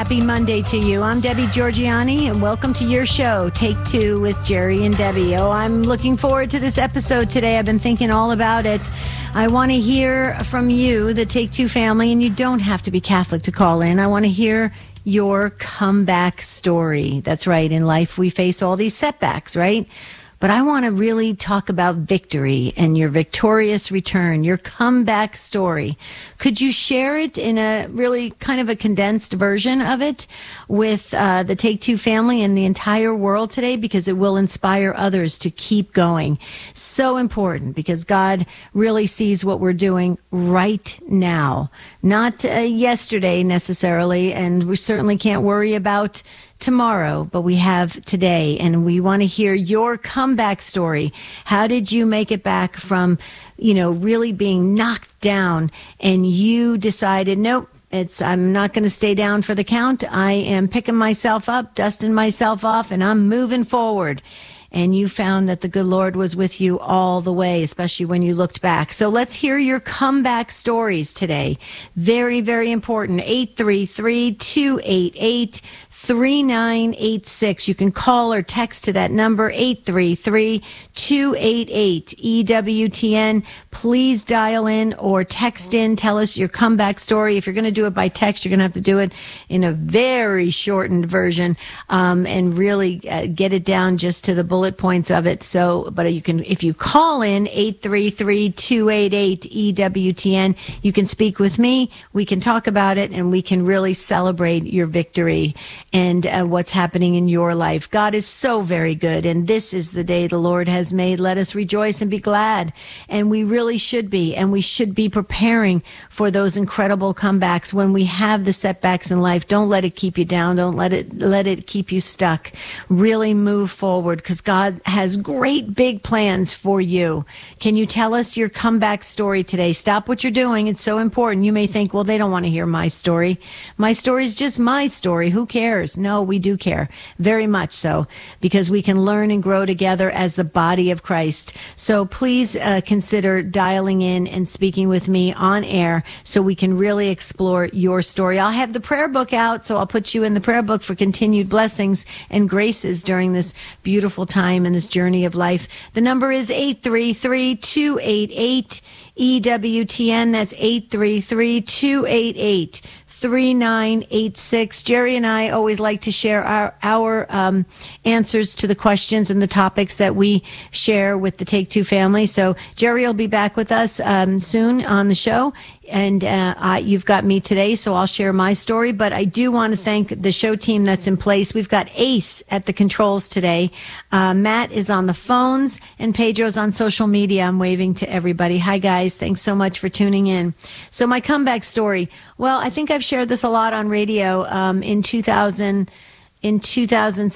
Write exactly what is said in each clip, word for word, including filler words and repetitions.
happy Monday to you. I'm Debbie Georgiani, and welcome to your show, Take Two with Jerry and Debbie. Oh, I'm looking forward to this episode today. I've been thinking all about it. I want to hear from you, the Take Two family, and you don't have to be Catholic to call in. I want to hear your comeback story. That's right. In life, we face all these setbacks, right? But I want to really talk about victory and your victorious return, your comeback story. Could you share it in a really kind of a condensed version of it with uh, the Take Two family and the entire world today? Because it will inspire others to keep going. So important, because God really sees what we're doing right now, not uh, yesterday necessarily, and we certainly can't worry about tomorrow, but we have today, and we want to hear your comeback story. How did you make it back from, you know, really being knocked down, and you decided, nope, it's, I'm not going to stay down for the count. I am picking myself up, dusting myself off, and I'm moving forward. And you found that the good Lord was with you all the way, especially when you looked back. So let's hear your comeback stories today. Very, very important. eight three three, two eight eight, three nine eight six. You can call or text to that number, eight three three, two eight eight, E W T N. Please dial in or text in. Tell us your comeback story. If you're going to do it by text, you're going to have to do it in a very shortened version um, and really uh, get it down just to the bullet points of it. So, but you can, if you call in eight three three, two eight eight, E W T N, you can speak with me. We can talk about it, and we can really celebrate your victory and uh, what's happening in your life. God is so very good, and this is the day the Lord has made. Let us rejoice and be glad. And we really should be, and we should be preparing for those incredible comebacks when we have the setbacks in life. Don't let it keep you down. Don't let it let it keep you stuck. Really move forward, because God has great big plans for you. Can you tell us your comeback story today? Stop what you're doing. It's so important. You may think, well, they don't want to hear my story. My story is just my story. Who cares? No, we do care. Very much so, because we can learn and grow together as the body of Christ. So please uh, consider dialing in and speaking with me on air so we can really explore your story. I'll have the prayer book out, so I'll put you in the prayer book for continued blessings and graces during this beautiful time in this journey of life. The number is eight three three, two eight eight, E W T N. That's eight three three, two eight eight, three nine eight six. Jerry and I always like to share our, our um, answers to the questions and the topics that we share with the Take Two family. So Jerry will be back with us um, soon on the show. And uh, I, you've got me today, so I'll share my story. But I do want to thank the show team that's in place. We've got Ace at the controls today. Uh, Matt is on the phones, and Pedro's on social media. I'm waving to everybody. Hi, guys. Thanks so much for tuning in. So my comeback story. Well, I think I've shared this a lot on radio um, in two thousand, in two thousand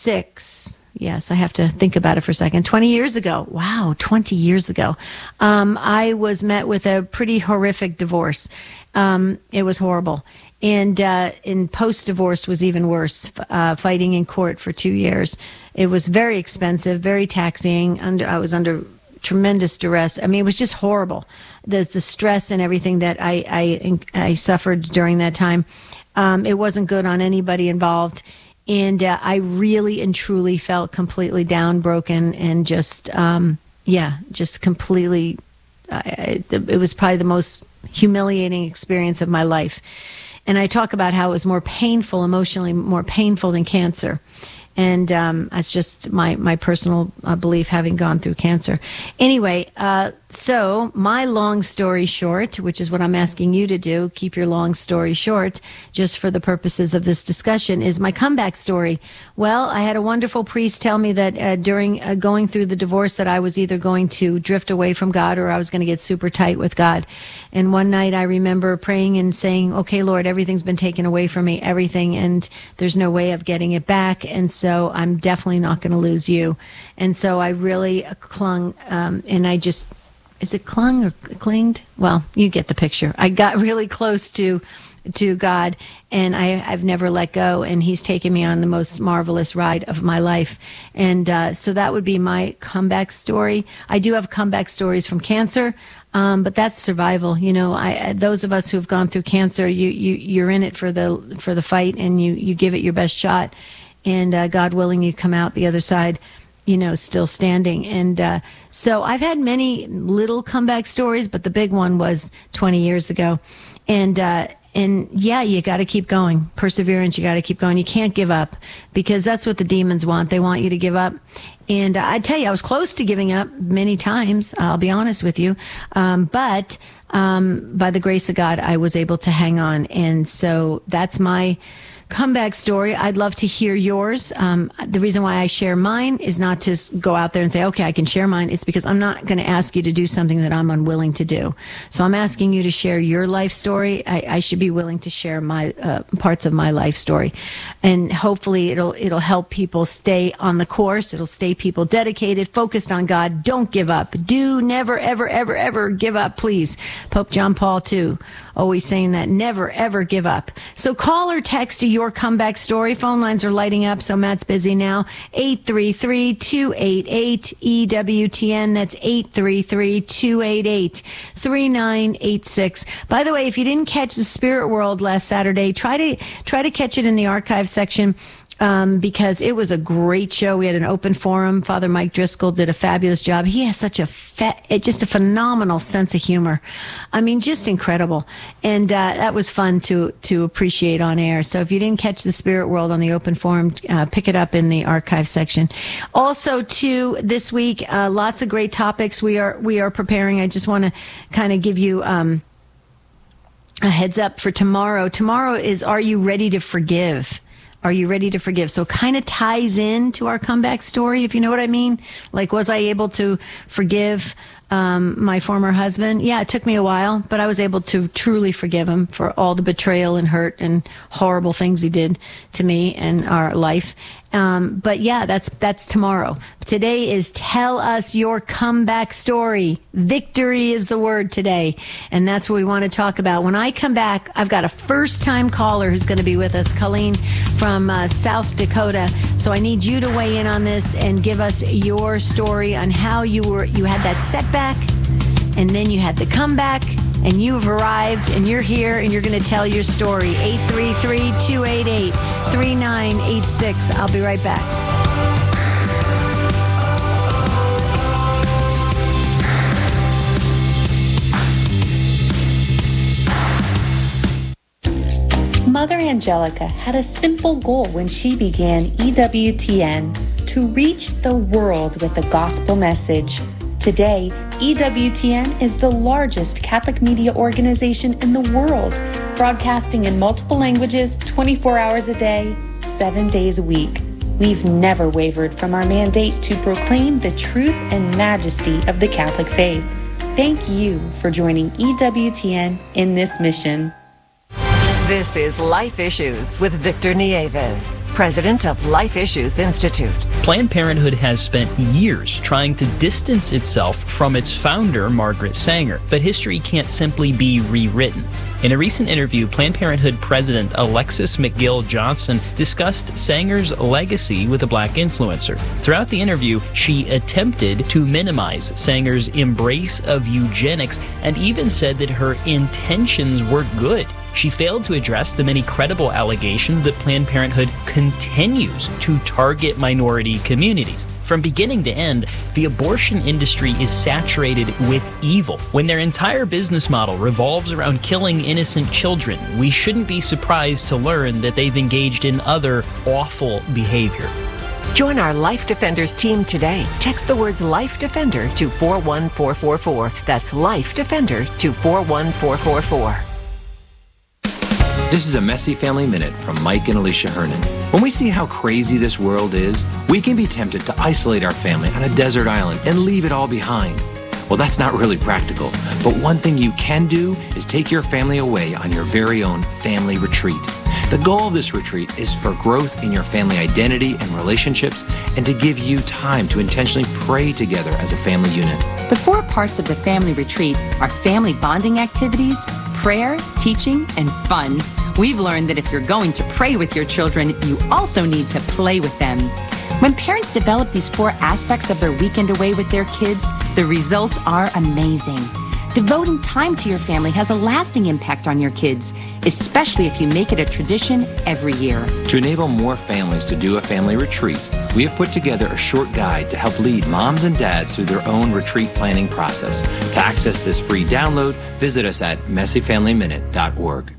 six. Yes, I have to think about it for a second. twenty years ago. Wow, twenty years ago. Um, I was met with a pretty horrific divorce. Um, it was horrible. And uh, in post-divorce was even worse, uh, fighting in court for two years. It was very expensive, very taxing. Under, I was under tremendous duress. I mean, it was just horrible. The the stress and everything that I, I, I suffered during that time. Um, it wasn't good on anybody involved. And uh, I really and truly felt completely down, broken, and just, um, yeah, just completely, uh, it was probably the most humiliating experience of my life. And I talk about how it was more painful, emotionally more painful than cancer. And um, that's just my, my personal uh, belief, having gone through cancer. Anyway, uh, so my long story short, which is what I'm asking you to do, keep your long story short, just for the purposes of this discussion, is my comeback story. Well, I had a wonderful priest tell me that uh, during uh, going through the divorce that I was either going to drift away from God or I was going to get super tight with God. And one night I remember praying and saying, okay, Lord, everything's been taken away from me, everything, and there's no way of getting it back. And so I'm definitely not going to lose you. And so I really clung, um, and I just is it clung or clinged? Well, you get the picture. I got really close to to God, and I, I've never let go, and he's taken me on the most marvelous ride of my life. And uh, so that would be my comeback story. I do have comeback stories from cancer, um, but that's survival. You know, I, those of us who have gone through cancer, you, you, you're in it for the for the fight, and you, you give it your best shot. And uh, God willing, you come out the other side, you know, still standing. And uh, so I've had many little comeback stories, but the big one was twenty years ago. And uh, and yeah, you got to keep going. Perseverance, you got to keep going. You can't give up, because that's what the demons want. They want you to give up. And uh, I tell you, I was close to giving up many times, I'll be honest with you. Um, but um, by the grace of God, I was able to hang on. And so that's my comeback story. I'd love to hear yours. Um, the reason why I share mine is not to go out there and say, okay, I can share mine. It's because I'm not going to ask you to do something that I'm unwilling to do. So I'm asking you to share your life story. I, I should be willing to share my uh, parts of my life story, and hopefully it'll it'll help people stay on the course. It'll stay people dedicated, focused on God. Don't give up. Do never, ever, ever, ever give up, please. Pope John Paul the Second, always saying that. Never, ever give up. So call or text to your comeback story. Phone lines are lighting up, so Matt's busy now. eight three three, two eight eight, E W T N. That's eight three three, two eight eight, three nine eight six. By the way, if you didn't catch the Spirit World last Saturday, try to try to catch it in the archive section. Um, because it was a great show. We had an open forum. Father Mike Driscoll did a fabulous job. He has such a fa- just a phenomenal sense of humor. I mean, just incredible. And uh, that was fun to to appreciate on air. So if you didn't catch the Spirit World on the open forum, uh, pick it up in the archive section. Also, too, this week, uh, lots of great topics we are we are preparing. I just want to kind of give you um, a heads up for tomorrow. Tomorrow is Are You Ready to Forgive? Are you ready to forgive? So kind of ties in to our comeback story, if you know what I mean. Like, was I able to forgive um, my former husband? Yeah, it took me a while, but I was able to truly forgive him for all the betrayal and hurt and horrible things he did to me and our life. Um, but yeah, that's that's tomorrow. Today is Tell Us Your Comeback Story. Victory is the word today, and that's what we want to talk about. When I come back, I've got a first-time caller who's going to be with us, Colleen from uh, South Dakota. So I need you to weigh in on this and give us your story on how you were you had that setback, and then you had the comeback, and you have arrived, and you're here, and you're going to tell your story. eight three three, two eight eight, three nine eight six. I'll be right back. Mother Angelica had a simple goal when she began E W T N: to reach the world with the gospel message. Today, E W T N is the largest Catholic media organization in the world, broadcasting in multiple languages, twenty-four hours a day, seven days a week. We've never wavered from our mandate to proclaim the truth and majesty of the Catholic faith. Thank you for joining E W T N in this mission. This is Life Issues with Victor Nieves, president of Life Issues Institute. Planned Parenthood has spent years trying to distance itself from its founder, Margaret Sanger, but history can't simply be rewritten. In a recent interview, Planned Parenthood President Alexis McGill Johnson discussed Sanger's legacy with a black influencer. Throughout the interview, she attempted to minimize Sanger's embrace of eugenics and even said that her intentions were good. She failed to address the many credible allegations that Planned Parenthood continues to target minority communities. From beginning to end, the abortion industry is saturated with evil. When their entire business model revolves around killing innocent children, we shouldn't be surprised to learn that they've engaged in other awful behavior. Join our Life Defenders team today. Text the words Life Defender to four one four four four. That's Life Defender to four one four four four. This is a Messy Family Minute from Mike and Alicia Hernan. When we see how crazy this world is, we can be tempted to isolate our family on a desert island and leave it all behind. Well, that's not really practical, but one thing you can do is take your family away on your very own family retreat. The goal of this retreat is for growth in your family identity and relationships, and to give you time to intentionally pray together as a family unit. The four parts of the family retreat are family bonding activities, prayer, teaching, and fun. We've learned that if you're going to pray with your children, you also need to play with them. When parents develop these four aspects of their weekend away with their kids, the results are amazing. Devoting time to your family has a lasting impact on your kids, especially if you make it a tradition every year. To enable more families to do a family retreat, we have put together a short guide to help lead moms and dads through their own retreat planning process. To access this free download, visit us at messy family minute dot org.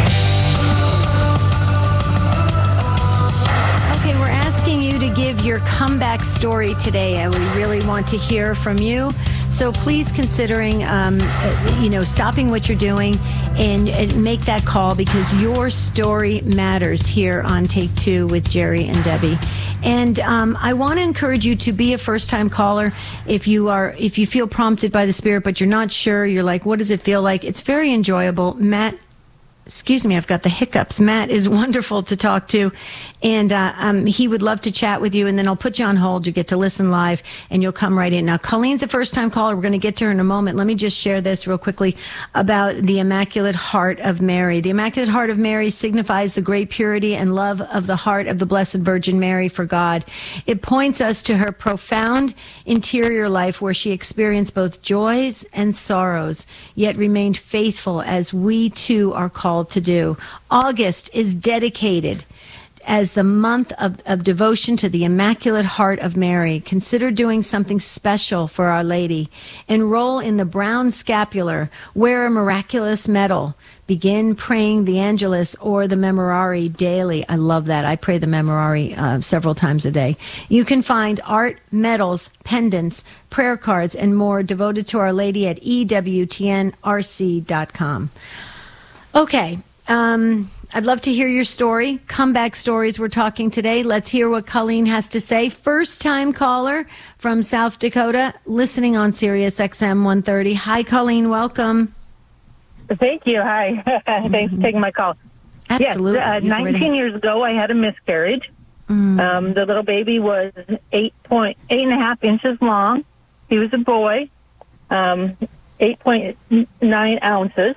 Okay, we're asking you to give your comeback story today, and we really want to hear from you. So please, considering, um, you know, stopping what you're doing and, and make that call, because your story matters here on Take Two with Jerry and Debbie. And um, I want to encourage you to be a first-time caller. If you are, if you feel prompted by the Spirit, but you're not sure, you're like, what does it feel like? It's very enjoyable. Matt, excuse me, I've got the hiccups. Matt is wonderful to talk to, and uh, um, he would love to chat with you, and then I'll put you on hold. You get to listen live, and you'll come right in. Now, Colleen's a first-time caller. We're going to get to her in a moment. Let me just share this real quickly about the Immaculate Heart of Mary. The Immaculate Heart of Mary signifies the great purity and love of the heart of the Blessed Virgin Mary for God. It points us to her profound interior life, where she experienced both joys and sorrows, yet remained faithful, as we too are called to do. August is dedicated as the month of, of devotion to the Immaculate Heart of Mary. Consider doing something special for Our Lady. Enroll in the Brown Scapular. Wear a miraculous medal. Begin praying the Angelus or the Memorare daily. I love that. I pray the Memorare uh, several times a day. You can find art, medals, pendants, prayer cards, and more devoted to Our Lady at E W T N R C dot com. Okay, um, I'd love to hear your story. Comeback stories we're talking today. Let's hear what Colleen has to say. First-time caller from South Dakota, listening on Sirius X M one thirty. Hi, Colleen. Welcome. Thank you. Hi. Thanks for taking my call. Absolutely. Yes, uh, nineteen years ago, I had a miscarriage. Mm. Um, the little baby was eight point eight and a half inches long. He was a boy. Um, eight point nine ounces.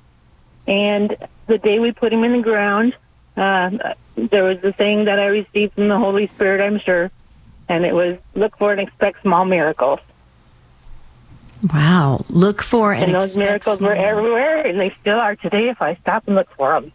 And the day we put him in the ground, uh, there was the thing that I received from the Holy Spirit, I'm sure, and it was look for and expect small miracles. Wow. Look for and, and those expect miracles small. were everywhere, and they still are today if I stop and look for them.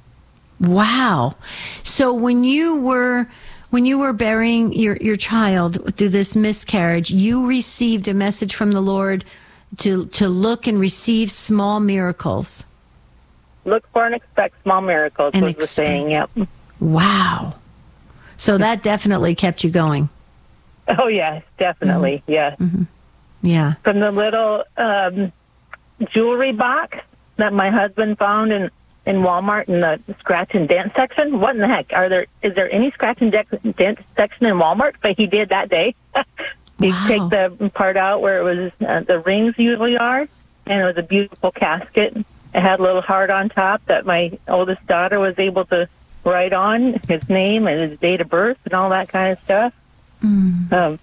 Wow. So when you were when you were burying your, your child through this miscarriage, you received a message from the Lord to to look and receive small miracles. Look for and expect small miracles and was expect. the saying, yep. Wow. So that definitely kept you going. Oh, yes, definitely, mm-hmm. yes. Mm-hmm. Yeah. From the little um, jewelry box that my husband found in, in Walmart in the scratch and dent section. What in the heck? Are there? Is there any scratch and dent section in Walmart? But he did that day. He'd wow. take the part out where it was uh, the rings usually are, and it was a beautiful casket. It had a little heart on top that my oldest daughter was able to write on his name and his date of birth and all that kind of stuff. Mm. Um,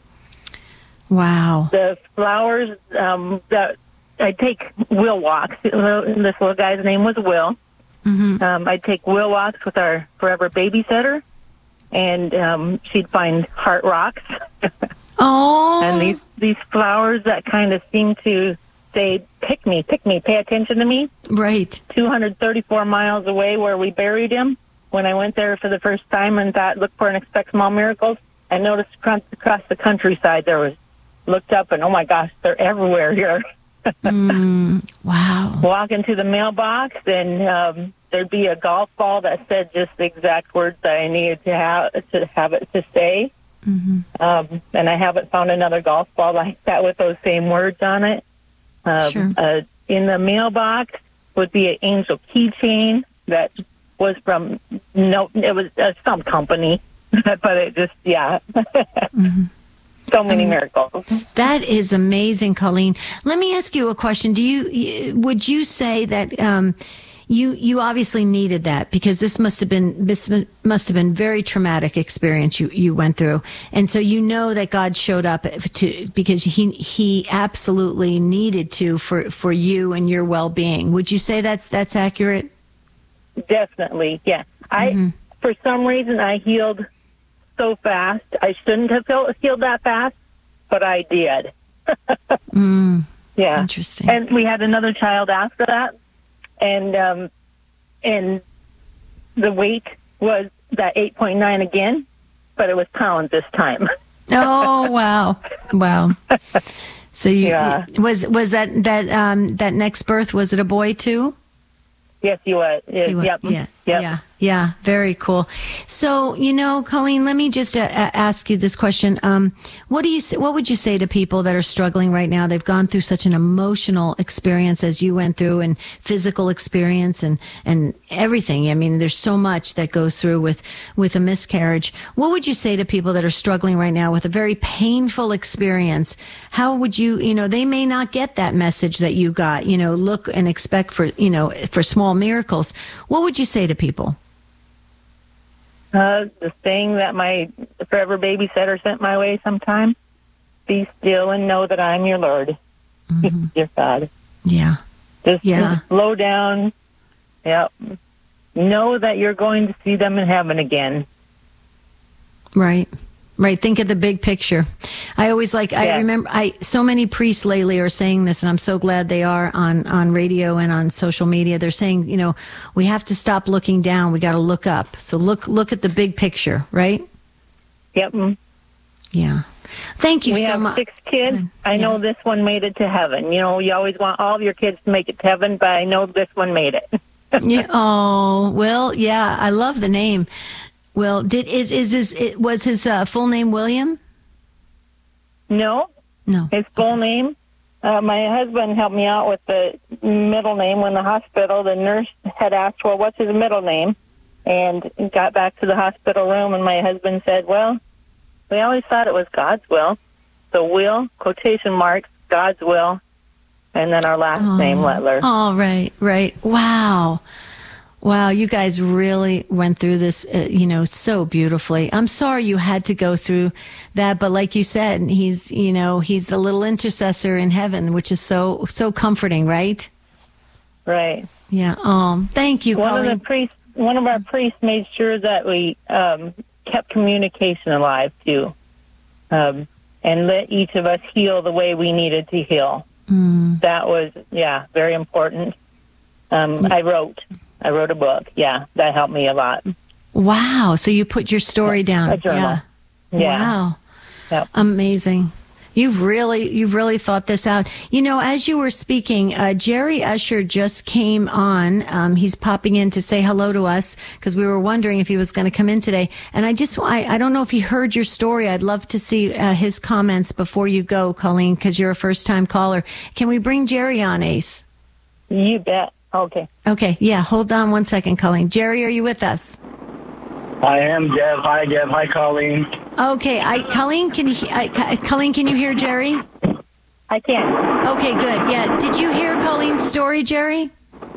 wow. The flowers um, that I'd take Will walks. This little guy's name was Will. Mm-hmm. Um, I'd take Will walks with our forever babysitter, and um, she'd find heart rocks. Oh. And these, these flowers that kind of seem to say, pick me, pick me, pay attention to me. Right. two hundred thirty-four miles away where we buried him, when I went there for the first time and thought, look for and expect small miracles, I noticed across, across the countryside there was, looked up and, oh my gosh, they're everywhere here. mm, wow. Walk into the mailbox and um, there'd be a golf ball that said just the exact words that I needed to have, to have it to say. Mm-hmm. Um, and I haven't found another golf ball like that with those same words on it. Um, sure. uh, in the mailbox would be an angel keychain that was from, no, it was uh, some company, but it just, yeah. mm-hmm. So many um, miracles. That is amazing, Colleen. Let me ask you a question. Do you, would you say that, um, you you obviously needed that because this must have been this must have been very traumatic experience you, you went through, and so you know that God showed up to because he he absolutely needed to for, for you and your well-being. Would you say that's that's accurate? Definitely, yeah. Mm-hmm. I for some reason I healed so fast. I shouldn't have healed that fast, but I did. mm, yeah, interesting. And we had another child after that. And um, and the weight was that eight point nine again, but it was pounds this time. Oh wow, wow! So you yeah. was was that that um, that next birth, was it a boy too? Yes, he was. Yes, He was. Yep. Yeah, Yep. yeah, yeah. Very cool. So, you know, Colleen, let me just uh, ask you this question. Um, what do you say, what would you say to people that are struggling right now? They've gone through such an emotional experience as you went through, and physical experience, and and everything. I mean, there's so much that goes through with with a miscarriage. What would you say to people that are struggling right now with a very painful experience? How would you, you know, they may not get that message that you got. You know, look and expect for, you know, for small miracles. What would you say to people? Uh, the thing that my forever babysitter sent my way sometime: be still and know that I'm your Lord, Mm-hmm. your God. Yeah. Just, Yeah. just slow down. Yep. Know that you're going to see them in heaven again. Right. Right. Think of the big picture. I always like, I Yeah. remember, I, so many priests lately are saying this, and I'm so glad they are on, on radio and on social media. They're saying, you know, we have to stop looking down. We got to look up. So look, look at the big picture, right? Yep. mm. Yeah. Thank you We so have much. six kids. I know this one made it to heaven. You know, you always want all of your kids to make it to heaven, but I know this one made it. Yeah. Oh, well, yeah. I love the name. Well, did, is, is, is, it, was his uh, full name William? No, No. his full name. Uh, my husband helped me out with the middle name. When the hospital, the nurse had asked, well, what's his middle name? And got back to the hospital room, and my husband said, well, we always thought it was God's will. So will, quotation marks, God's will, and then our last Oh. name, Letler. Oh, right, right. Wow. Wow, you guys really went through this, uh, you know, so beautifully. I'm sorry you had to go through that, but like you said, he's, you know, he's the little intercessor in heaven, which is so, so comforting, right? Right. Yeah. Um. Thank you, One Colleen. of the priests, one of our priests made sure that we um, kept communication alive too, um, and let each of us heal the way we needed to heal. Mm. That was, yeah, very important. Um, I wrote, I wrote a book. Yeah, that helped me a lot. Wow. So you put your story down. A journal. Yeah. Yeah. Wow. Yep. Amazing. You've really, you've really thought this out. You know, as you were speaking, uh, Jerry Usher just came on. Um, he's popping in to say hello to us because we were wondering if he was going to come in today. And I just, I, I don't know if he heard your story. I'd love to see uh, his comments before you go, Colleen, because you're a first time caller. Can we bring Jerry on, Ace? You bet. Okay. Okay. Yeah. Hold on one second, Colleen. Jerry, are you with us? I am, Deb. Hi, Deb. Hi, Colleen. Okay. I, Colleen, can you, I, Colleen, can you hear Jerry? I can. Okay, good. Yeah. Did you hear Colleen's story, Jerry?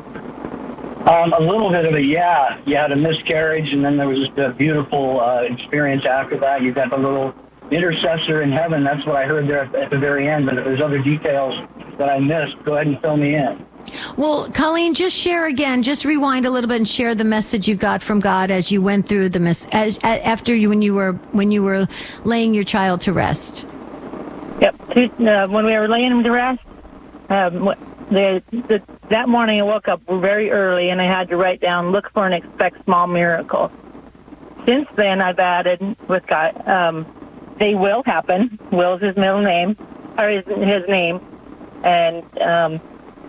Um, a little bit of it, yeah. You had a miscarriage, and then there was just a beautiful uh, experience after that. You got the little intercessor in heaven. That's what I heard there at, at the very end. But if there's other details that I missed, go ahead and fill me in. Well, Colleen, just share again. Just rewind a little bit and share the message you got from God as you went through the mis- as after you when you were when you were laying your child to rest. Yep. Two, uh, when we were laying him to rest, um, the, the, that morning I woke up very early and I had to write down, look for and expect small miracles. Since then, I've added with God, um, they will happen. Will's his middle name, or his, his name, and um,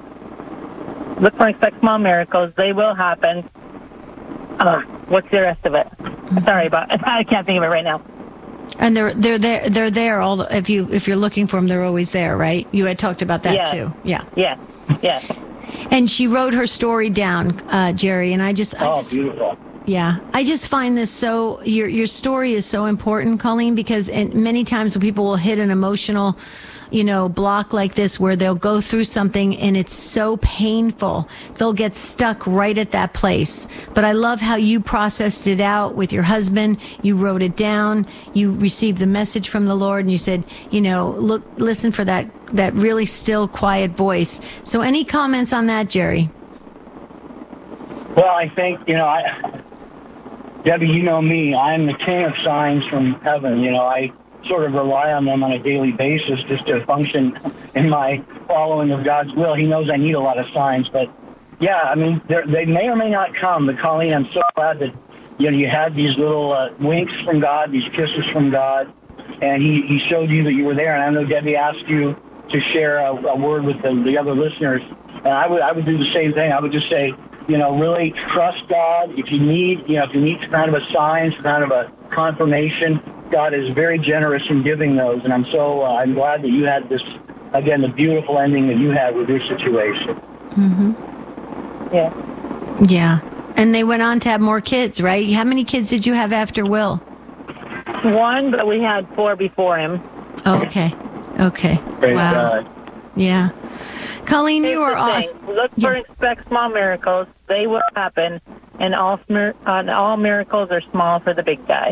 look for and expect small miracles. They will happen. Uh, what's the rest of it? Sorry about it. I can't think of it right now. And they're they're there they're there all the, if you if you're looking for them, they're always there, right? You had talked about that Yes. too. Yeah. Yes. Yes. And she wrote her story down, uh, Jerry, and I just I Oh, just beautiful. Yeah, I just find this so, your your story is so important, Colleen, because and many times when people will hit an emotional, you know, block like this where they'll go through something and it's so painful, they'll get stuck right at that place. But I love how you processed it out with your husband. You wrote it down. You received the message from the Lord and you said, you know, look, listen for that, that really still, quiet voice. So any comments on that, Jerry? Well, I think, you know, I, Debbie, you know me, I'm the king of signs from heaven. You know, I sort of rely on them on a daily basis just to function in my following of God's will. He knows I need a lot of signs, but yeah, I mean, they may or may not come. But Colleen, I'm so glad that, you know, you had these little uh, winks from God, these kisses from God, and he, he showed you that you were there. And I know Debbie asked you to share a, a word with the, the other listeners, and I would I would do the same thing. I would just say, you know, really trust God. If you need, you know, if you need kind of a sign, some kind of a confirmation, God is very generous in giving those. And I'm so, uh, I'm glad that you had this, again, the beautiful ending that you had with your situation. Mm-hmm. Yeah. Yeah. And they went on to have more kids, right? How many kids did you have after Will? One, but we had four before him. Oh, okay. Okay. Praise wow. God. Yeah. Colleen, Here's you are the thing. awesome. Look for Yeah. and expect small miracles. They will happen, and all mir- uh, all miracles are small for the big guy.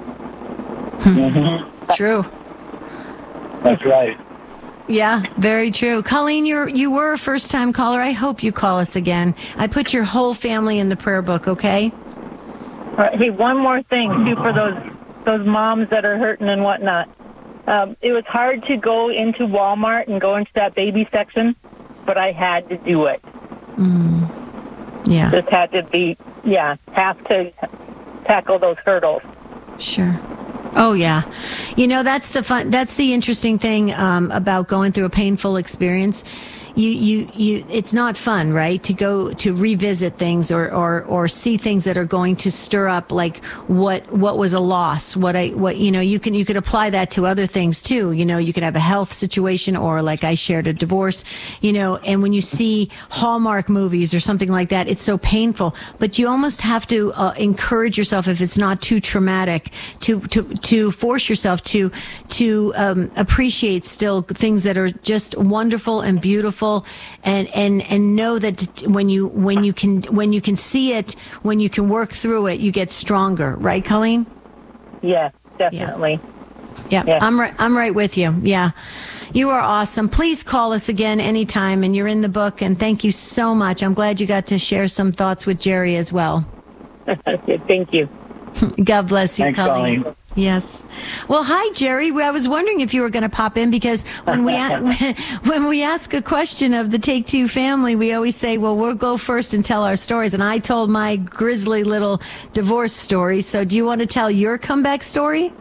Mm-hmm. True. That's right. Yeah, very true. Colleen, you're, you were a first-time caller. I hope you call us again. I put your whole family in the prayer book, okay? All right, hey, one more thing, too, for those those moms that are hurting and whatnot. Um, it was hard to go into Walmart and go into that baby section, but I had to do it. Mm. Yeah. Just had to be, yeah, have to tackle those hurdles. Sure. Oh, yeah. You know, that's the fun, that's the interesting thing um, about going through a painful experience. You, you, you, it's not fun, right? To go to revisit things or, or, or see things that are going to stir up like what, what was a loss, what I, what, you know, you can, you could apply that to other things too. You know, you could have a health situation or like I shared a divorce, you know, and when you see Hallmark movies or something like that, it's so painful, but you almost have to uh, encourage yourself if it's not too traumatic to, to, to force yourself to, to, um, appreciate still things that are just wonderful and beautiful. And, and, and know that when you, when you can, when you can see it, when you can work through it, you get stronger. Right, Colleen? Yeah, definitely. Yeah. Yeah. I'm right. I'm right with you. Yeah. You are awesome. Please call us again anytime. And you're in the book. And thank you so much. I'm glad you got to share some thoughts with Jerry as well. Thank you. God bless you, Thanks, Colleen. Colleen. Yes. Well, hi, Jerry. I was wondering if you were going to pop in because when we a- when we ask a question of the Take Two family, we always say, well, we'll go first and tell our stories. And I told my grisly little divorce story. So do you want to tell your comeback story?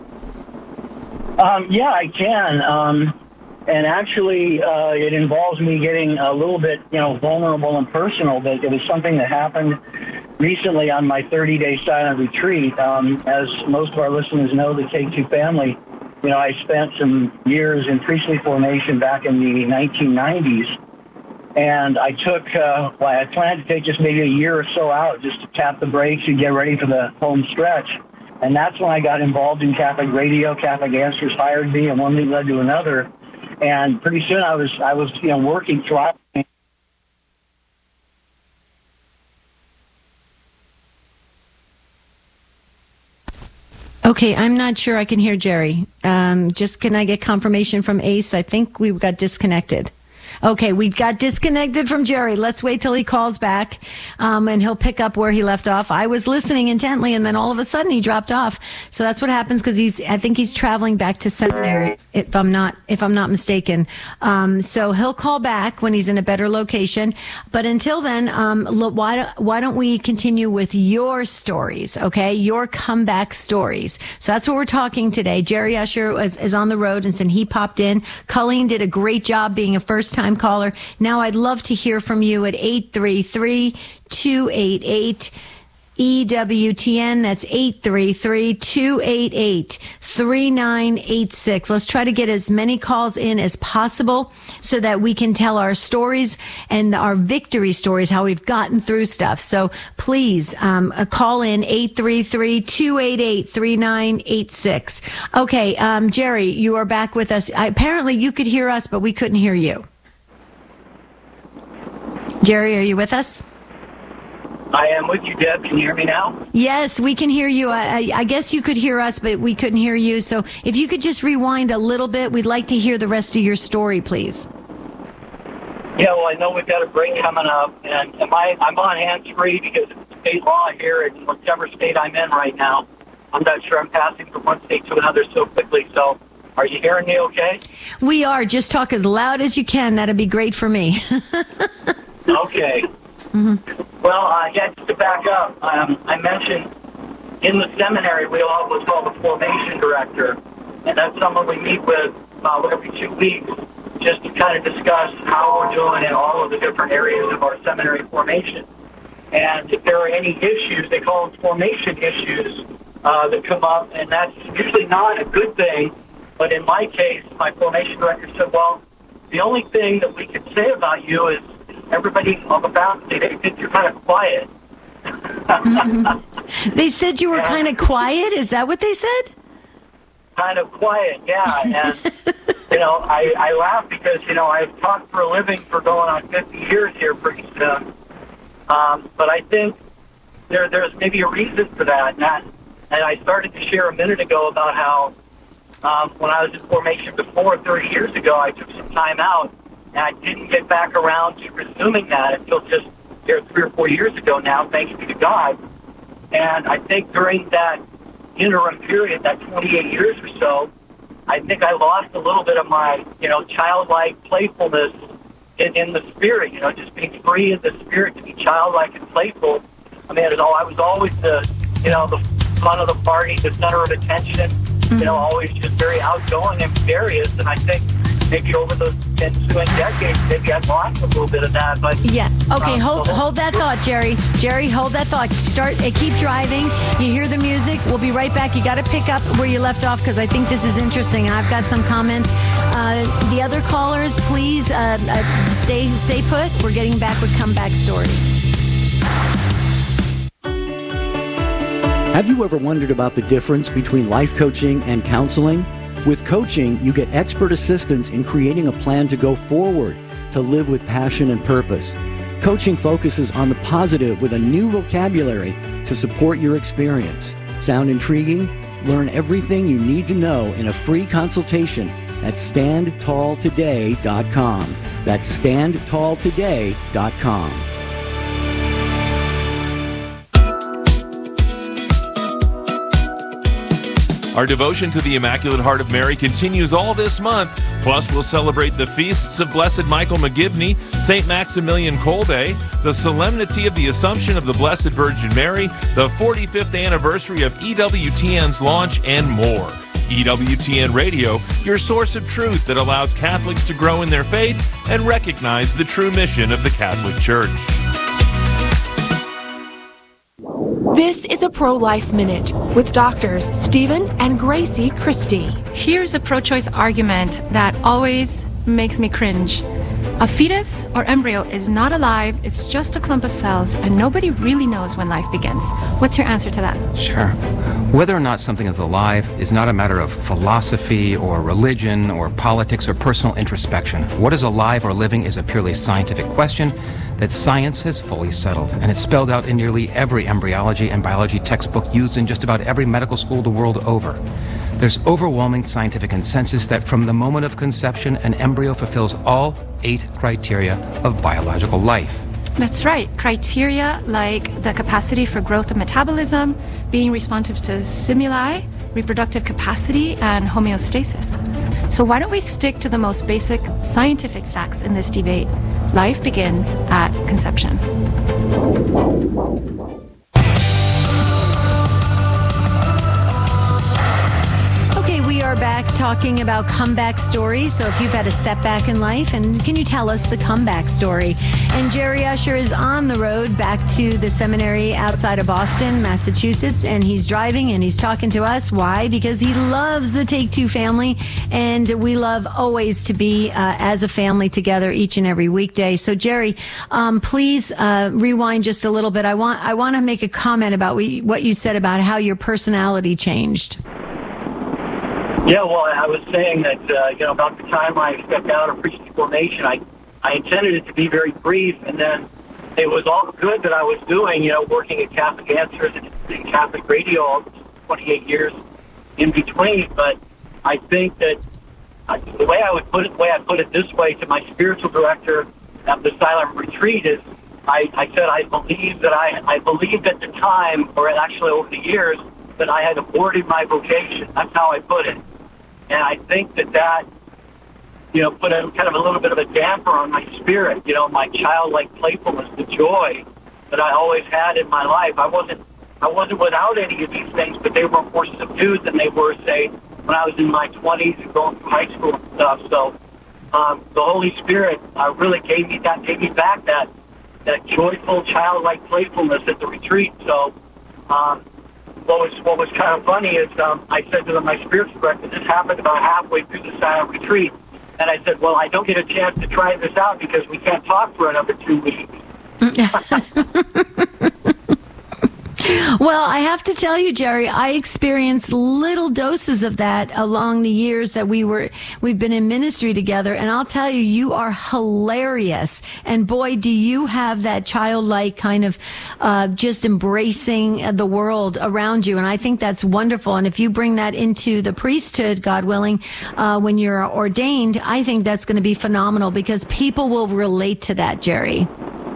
Um, yeah, I can. Um, and actually, uh, it involves me getting a little bit, you know, vulnerable and personal, but it was something that happened recently on my thirty-day silent retreat. Um, as most of our listeners know, the Take Two family, you know, I spent some years in priestly formation back in the nineteen nineties, and I took, uh, well, I planned to take just maybe a year or so out just to tap the brakes and get ready for the home stretch. And that's when I got involved in Catholic radio. Catholic Answers hired me, and one thing led to another. And pretty soon I was, I was, you know, working, thriving. Okay, I'm not sure I can hear Jerry. Um, just can I get confirmation from Ace? I think we got disconnected. Okay, we got disconnected from Jerry. Let's wait till he calls back, um, and he'll pick up where he left off. I was listening intently, and then all of a sudden he dropped off. So that's what happens because he's. I think he's traveling back to seminary, if I'm not if I'm not mistaken. Um, so he'll call back when he's in a better location. But until then, um, look, why don't why don't we continue with your stories? Okay, your comeback stories. So that's what we're talking today. Jerry Usher is, is on the road, and since he popped in, Colleen did a great job being a first time caller. Now I'd love to hear from you at eight three three, two eight eight, E W T N. That's eight three three, two eight eight, three nine eight six. Let's try to get as many calls in as possible so that we can tell our stories and our victory stories, how we've gotten through stuff. So please um, uh, call in eight three three, two eight eight, three nine eight six. Okay, um, Jerry, you are back with us. I, apparently you could hear us, but we couldn't hear you. Jerry, are you with us? I am with you, Deb. Can you hear me now? Yes, we can hear you. I, I, I guess you could hear us, but we couldn't hear you. So if you could just rewind a little bit, we'd like to hear the rest of your story, please. Yeah, well, I know we've got a break coming up, and am I, I'm on hands-free because it's state law here in whichever state I'm in right now. I'm not sure I'm passing from one state to another so quickly, so are you hearing me okay? We are. Just talk as loud as you can. That'd be great for me. Okay. Mm-hmm. Well, uh, yeah, just to back up, um, I mentioned in the seminary we all what's called a formation director, and that's someone we meet with uh, every two weeks just to kind of discuss how we're doing in all of the different areas of our seminary formation. And if there are any issues, they call them formation issues, uh, that come up, and that's usually not a good thing. But in my case, my formation director said, well, the only thing that we can say about you is everybody on the faculty, they think you're kind of quiet. Mm-hmm. They said you were and, kind of quiet? Is that what they said? Kind of quiet, yeah. And, you know, I, I laugh because, you know, I've taught for a living for going on fifty years here pretty soon. Um, but I think there there's maybe a reason for that. And, that. and I started to share a minute ago about how um, when I was in formation before, thirty years ago, I took some time out. And I didn't get back around to resuming that until just there three or four years ago now, thanks be to God. And I think during that interim period, that twenty-eight years or so, I think I lost a little bit of my, you know, childlike playfulness in, in the spirit, you know, just being free in the spirit to be childlike and playful. I mean, it was all, I was always the, you know, the fun of the party, the center of attention, mm-hmm. you know, always just very outgoing and gregarious. And I think maybe over the ensuing decades, maybe I've lost a little bit of that. But yeah, okay, um, hold hold that thought, Jerry. Jerry, hold that thought. Start, uh, keep driving. You hear the music. We'll be right back. You got to pick up where you left off because I think this is interesting, and I've got some comments. Uh, the other callers, please uh, uh, stay stay put. We're getting back with comeback stories. Have you ever wondered about the difference between life coaching and counseling? With coaching, you get expert assistance in creating a plan to go forward, to live with passion and purpose. Coaching focuses on the positive with a new vocabulary to support your experience. Sound intriguing? Learn everything you need to know in a free consultation at stand tall today dot com. That's stand tall today dot com. Our devotion to the Immaculate Heart of Mary continues all this month. Plus, we'll celebrate the feasts of Blessed Michael McGivney, Saint Maximilian Kolbe, the solemnity of the Assumption of the Blessed Virgin Mary, the forty-fifth anniversary of E W T N's launch, and more. E W T N Radio, your source of truth that allows Catholics to grow in their faith and recognize the true mission of the Catholic Church. This is a Pro-Life Minute with doctors Stephen and Gracie Christie. Here's a pro-choice argument that always makes me cringe. A fetus or embryo is not alive, it's just a clump of cells, and nobody really knows when life begins. What's your answer to that? Sure. Whether or not something is alive is not a matter of philosophy or religion or politics or personal introspection. What is alive or living is a purely scientific question that science has fully settled, and it's spelled out in nearly every embryology and biology textbook used in just about every medical school the world over. There's overwhelming scientific consensus that from the moment of conception, an embryo fulfills all eight criteria of biological life. That's right. Criteria like the capacity for growth and metabolism, being responsive to stimuli, reproductive capacity, and homeostasis. So why don't we stick to the most basic scientific facts in this debate? Life begins at conception. Okay, we are back. back talking about comeback stories. So if you've had a setback in life, and can you tell us the comeback story? And Jerry Usher is on the road back to the seminary outside of Boston, Massachusetts, and he's driving and he's talking to us. Why? Because he loves the Take Two family, and we love always to be uh, as a family together each and every weekday. So Jerry, um, please uh, rewind just a little bit. I want I want to make a comment about we, what you said about how your personality changed. Yeah, well, I was saying that, uh, you know, about the time I stepped out of Priestly Formation, I, I intended it to be very brief, and then it was all good that I was doing, you know, working at Catholic Answers and Catholic Radio all twenty-eight years in between. But I think that uh, the way I would put it, the way I put it this way to my spiritual director at the Silent Retreat is, I, I said I believed that I, I believed at the time, or actually over the years, that I had aborted my vocation. That's how I put it. And I think that that, you know, put a kind of a little bit of a damper on my spirit, you know, my childlike playfulness, the joy that I always had in my life. I wasn't, I wasn't without any of these things, but they were more subdued than they were, say, when I was in my twenties and going through high school and stuff. So um, the Holy Spirit uh, really gave me that, gave me back that, that joyful, childlike playfulness at the retreat. So, um, What was what was kind of funny is um, I said to them, my spiritual director, this happened about halfway through the Silent Retreat, and I said, well, I don't get a chance to try this out because we can't talk for another two weeks. Well, I have to tell you, Jerry, I experienced little doses of that along the years that we were, we've been in ministry together. And I'll tell you, you are hilarious. And boy, do you have that childlike kind of, uh, just embracing the world around you. And I think that's wonderful. And if you bring that into the priesthood, God willing, uh, when you're ordained, I think that's going to be phenomenal because people will relate to that, Jerry.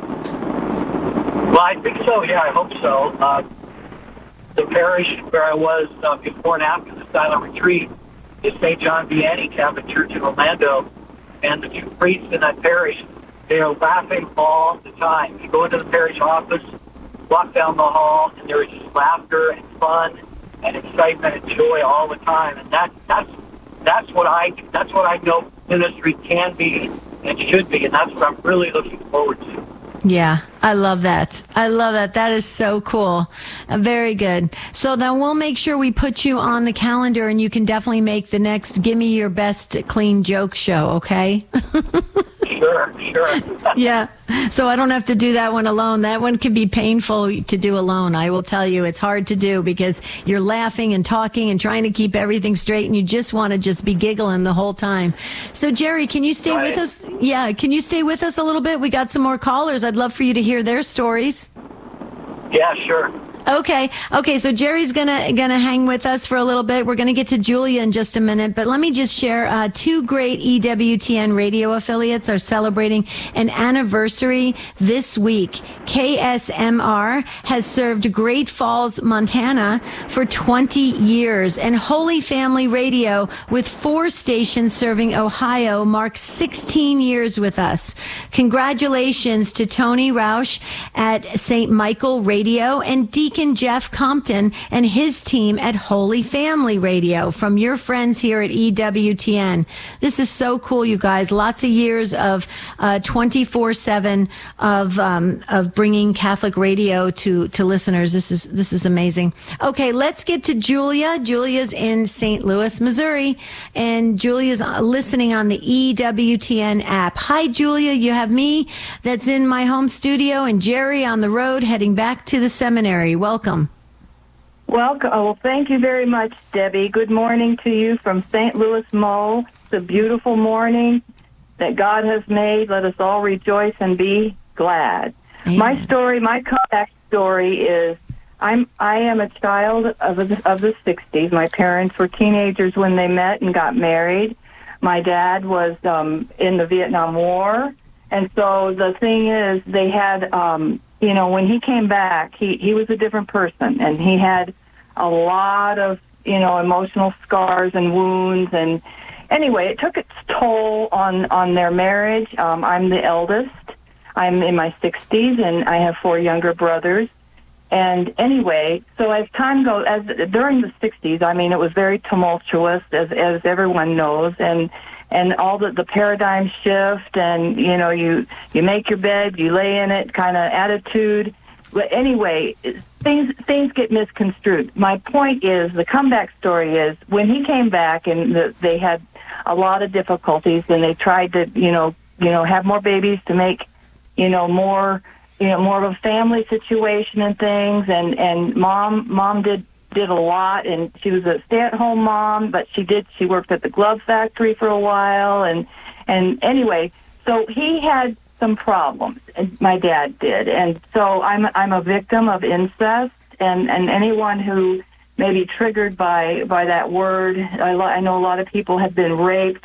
Well, I think so. Yeah, I hope so. Uh, the parish where I was uh, before and after the Silent Retreat is Saint John Vianney Catholic Church in Orlando, and the two priests in that parish, they are laughing all the time. You go into the parish office, walk down the hall, and there is just laughter and fun and excitement and joy all the time. And that that's that's what I that's what I know ministry can be and should be, and that's what I'm really looking forward to. Yeah, I love that. I love that. That is so cool. Uh, very good. So then we'll make sure we put you on the calendar and you can definitely make the next Give Me Your Best Clean Joke show, okay? Sure, sure. Yeah. So I don't have to do that one alone. That one can be painful to do alone. I will tell you, it's hard to do because you're laughing and talking and trying to keep everything straight and you just want to just be giggling the whole time. So Jerry, can you stay right. with us? Yeah. Can you stay with us a little bit? We got some more callers. I'd love for you to hear their stories. Yeah, sure. Okay. Okay. So Jerry's gonna gonna hang with us for a little bit. We're gonna get to Julia in just a minute, but let me just share uh, two great E W T N radio affiliates are celebrating an anniversary this week. K S M R has served Great Falls, Montana for twenty years, and Holy Family Radio, with four stations serving Ohio, marks sixteen years with us. Congratulations to Tony Roush at Saint Michael Radio and Deacon Jeff Compton and his team at Holy Family Radio from your friends here at E W T N. This is so cool, you guys. Lots of years of uh, twenty-four seven of um, of bringing Catholic radio to to listeners. This is this is amazing. Okay, let's get to Julia. Julia's in Saint Louis, Missouri, and Julia's listening on the E W T N app. Hi, Julia. You have me that's in my home studio and Jerry on the road heading back to the seminary. Welcome. Welcome. Oh, well, thank you very much, Debbie. Good morning to you from Saint Louis, Mo. It's a beautiful morning that God has made. Let us all rejoice and be glad. Amen. My story, my comeback story is I'm I am a child of the, of the sixties. My parents were teenagers when they met and got married. My dad was um, in the Vietnam War, and so the thing is, they had. Um, You know, when he came back, he, he was a different person, and he had a lot of, you know, emotional scars and wounds. And anyway, it took its toll on, on their marriage. Um, I'm the eldest. I'm in my sixties, and I have four younger brothers. And anyway, so as time goes, as during the sixties, I mean, it was very tumultuous, as as everyone knows, and and all the the paradigm shift, and you know, you you make your bed, you lay in it, kind of attitude. But anyway, things things get misconstrued. My point is, the comeback story is when he came back, and the, they had a lot of difficulties, and they tried to, you know, you know, have more babies to make, you know, more, you know, more of a family situation and things. And and mom mom did did a lot, and she was a stay-at-home mom, but she did she worked at the glove factory for a while, and and anyway, so he had some problems, and my dad did, and so I'm I'm a victim of incest, and, and anyone who may be triggered by, by that word, I, lo- I know a lot of people have been raped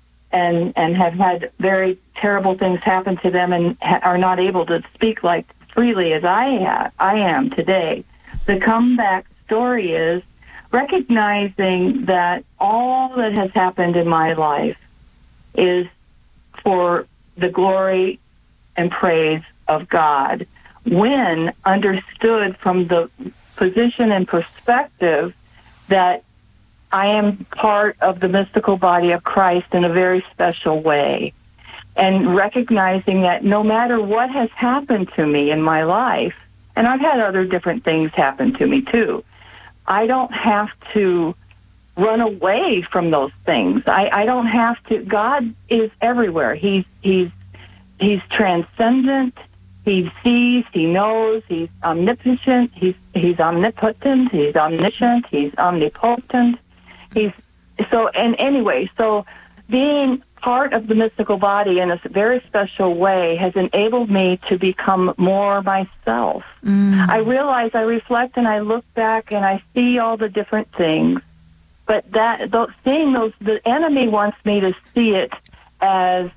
and and have had very terrible things happen to them, and ha- are not able to speak like freely as I ha- I am today. The comeback story is recognizing that all that has happened in my life is for the glory and praise of God, when understood from the position and perspective that I am part of the mystical body of Christ in a very special way, and recognizing that no matter what has happened to me in my life, and I've had other different things happen to me too, I don't have to run away from those things. I, I don't have to. God is everywhere. He's he's He's transcendent. He sees. He knows. He's omnipotent. He's he's omnipotent. He's omniscient. He's omnipotent. He's so. And anyway, so being part of the mystical body in a very special way has enabled me to become more myself. Mm. I realize, I reflect, and I look back, and I see all the different things. But that those, seeing those, the enemy wants me to see it as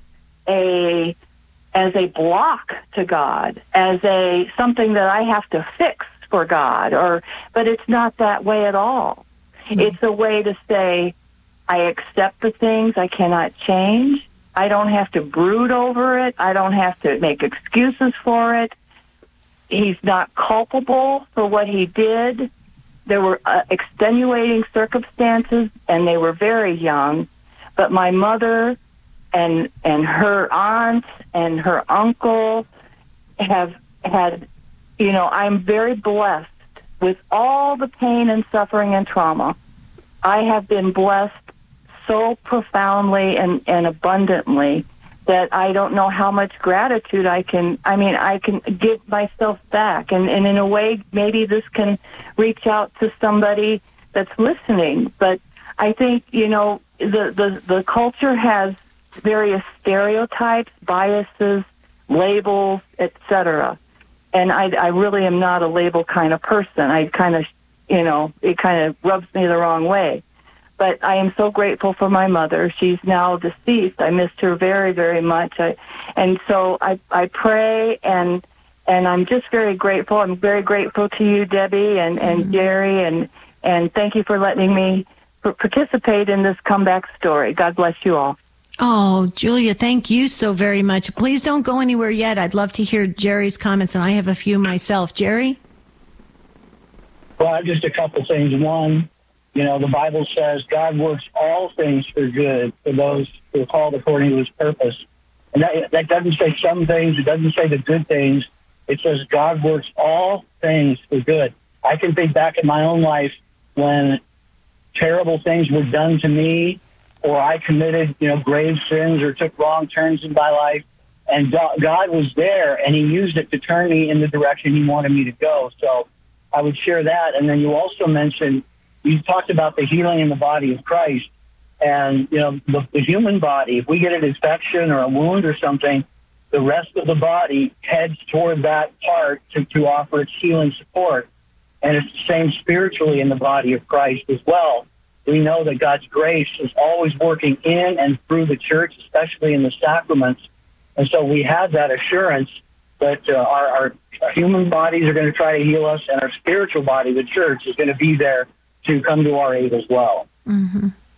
a as a block to God, as a something that I have to fix for God, or but it's not that way at all. Mm-hmm. It's a way to say, I accept the things I cannot change. I don't have to brood over it. I don't have to make excuses for it. He's not culpable for what he did. There were uh, extenuating circumstances, and they were very young, but my mother and and her aunt and her uncle have had, you know, I'm very blessed with all the pain and suffering and trauma. I have been blessed so profoundly and, and abundantly that I don't know how much gratitude I can, I mean, I can give myself back. And, and in a way, maybe this can reach out to somebody that's listening. But I think, you know, the, the, the culture has various stereotypes, biases, labels, et cetera. And I, I really am not a label kind of person. I kind of, you know, it kind of rubs me the wrong way. But I am so grateful for my mother. She's now deceased. I missed her very, very much. I, and so I, I pray, and and I'm just very grateful. I'm very grateful to you, Debbie, and, and mm-hmm. Jerry, and, and thank you for letting me participate in this comeback story. God bless you all. Oh, Julia, thank you so very much. Please don't go anywhere yet. I'd love to hear Jerry's comments, and I have a few myself. Jerry? Well, just a couple things. One, you know, the Bible says God works all things for good for those who are called according to his purpose. And that, that doesn't say some things. It doesn't say the good things. It says God works all things for good. I can think back in my own life when terrible things were done to me, or I committed, you know, grave sins or took wrong turns in my life, and God was there, and he used it to turn me in the direction he wanted me to go. So I would share that. And then you also mentioned, you talked about the healing in the body of Christ. And, you know, the, the human body, if we get an infection or a wound or something, the rest of the body heads toward that part to, to offer its healing support. And it's the same spiritually in the body of Christ as well. We know that God's grace is always working in and through the church, especially in the sacraments. And so we have that assurance that uh, our, our, our human bodies are going to try to heal us, and our spiritual body, the church, is going to be there to come to our aid as well. Mm-hmm.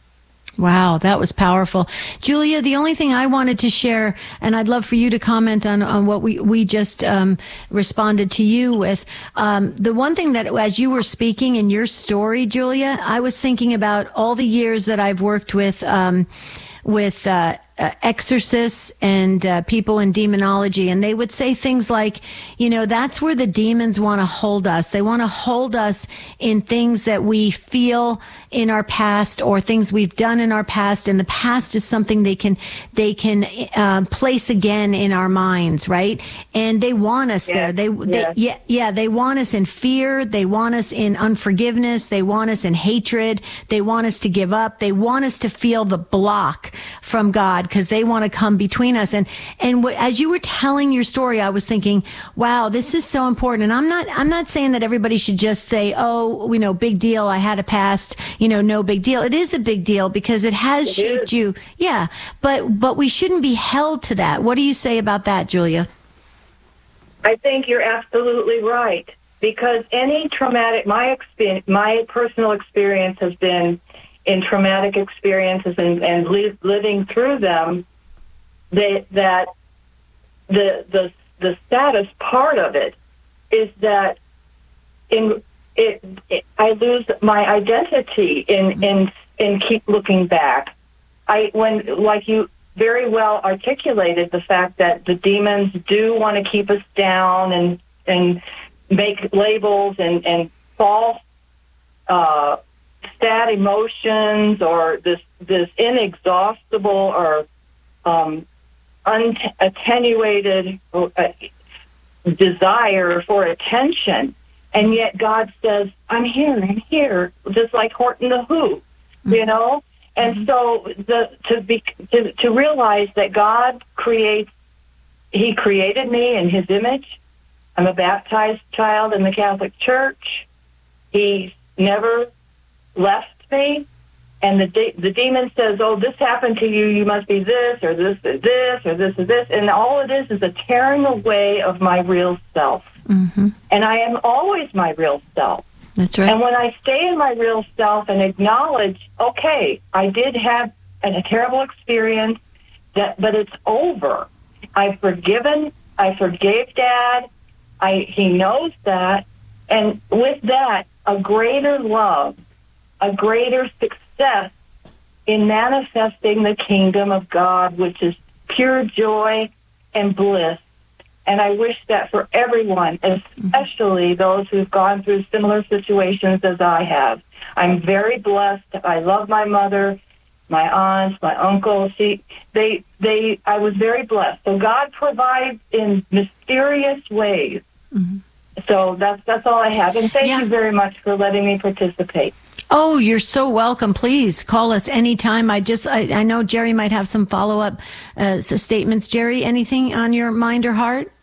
Wow, that was powerful. Julia, the only thing I wanted to share, and I'd love for you to comment on, on what we, we just um, responded to you with. Um, the one thing that, as you were speaking in your story, Julia, I was thinking about all the years that I've worked with um, with uh, uh, exorcists and uh, people in demonology, and they would say things like, you know, that's where the demons want to hold us. They want to hold us in things that we feel in our past or things we've done in our past, and the past is something they can they can uh, place again in our minds, right? And they want us Yes, there. They, they yes. yeah yeah they want us in fear. They want us in unforgiveness. They want us in hatred. They want us to give up. They want us to feel the block from God because they want to come between us. And and w- as you were telling your story, I was thinking, wow, this is so important. And I'm not I'm not saying that everybody should just say, oh, you know, big deal, I had a past, you know, no big deal. It is a big deal because it has It shaped is. you. Yeah, but but we shouldn't be held to that. What do you say about that, Julia? I think you're absolutely right, because any traumatic, my experience, my personal experience has been in traumatic experiences and, and li- living through them, they, that the the the saddest part of it is that in it, it I lose my identity in in in keep looking back. I when like you very well articulated the fact that the demons do want to keep us down and and make labels and and false uh, sad emotions or this this inexhaustible or um, unattenuated uh, desire for attention, and yet God says, "I'm here, I'm here," just like Horton the Who, mm-hmm. you know. And so the to be to, to realize that God creates, He created me in His image. I'm a baptized child in the Catholic Church. He never left me. And the de- the demon says, "Oh, this happened to you. You must be this, or this is this, or this is this." And all it is is a tearing away of my real self. Mm-hmm. And I am always my real self. That's right. And when I stay in my real self and acknowledge, okay, I did have a, a terrible experience, that, but it's over. I've forgiven. I forgave Dad. I he knows that, and with that, a greater love, a greater success in manifesting the kingdom of God, which is pure joy and bliss. And I wish that for everyone, especially those who've gone through similar situations as I have. I'm very blessed. I love my mother, my aunts, my uncle. She, they, they. I was very blessed. So God provides in mysterious ways. Mm-hmm. So that's that's all I have. And thank Yeah. you very much for letting me participate. Oh, you're so welcome. Please call us anytime. I just, I, I know Jerry might have some follow-up uh, statements. Jerry, anything on your mind or heart?